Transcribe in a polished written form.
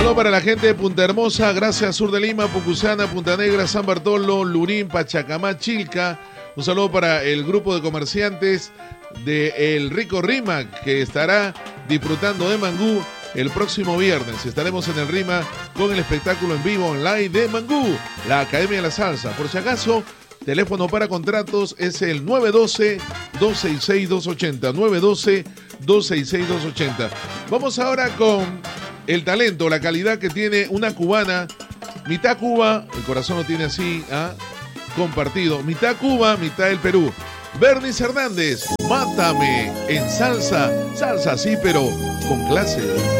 saludo para la gente de Punta Hermosa, Gracia, Sur de Lima, Pucusana, Punta Negra, San Bartolo, Lurín, Pachacamá, Chilca. Un saludo para el grupo de comerciantes de El Rico Rimac, que estará disfrutando de Mangú el próximo viernes. Estaremos en el Rima con el espectáculo en vivo online de Mangú, la Academia de la Salsa. Por si acaso, teléfono para contratos es el 912-266-280. 912-266-280. Vamos ahora con el talento, la calidad que tiene una cubana, mitad Cuba, el corazón lo tiene así, compartido, mitad Cuba, mitad el Perú. Bernice Hernández, Mátame en salsa, salsa sí, pero con clase.